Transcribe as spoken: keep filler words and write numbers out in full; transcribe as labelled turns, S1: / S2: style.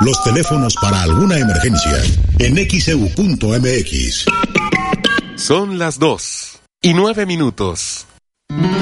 S1: Los teléfonos para alguna emergencia en X E U punto M X.
S2: Son las dos y nueve minutos.